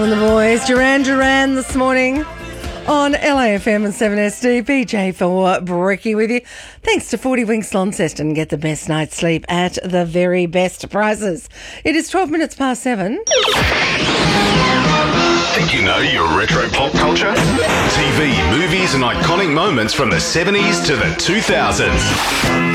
And the boys, Duran Duran this morning on LAFM and 7SD. BJ for Bricky with you. Thanks to 40 Winks Launceston. Get the best night's sleep at the very best prices. It is 12 minutes past 7. Think you know your retro pop culture? TV, movies and iconic moments from the 70s to the 2000s.